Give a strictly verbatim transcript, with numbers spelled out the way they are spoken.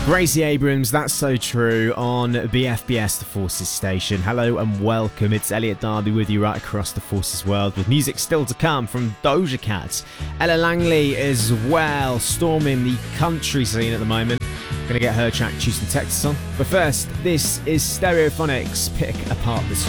Gracie Abrams, That's So True on B F B S, the Forces station. Hello and welcome. It's Elliot Darby with you right across the Forces world, with music still to come from Doja Cat, Ella Langley as well, storming the country scene at the moment. Gonna get her track Houston, Texas on. But first, this is Stereophonics, Pick Apart This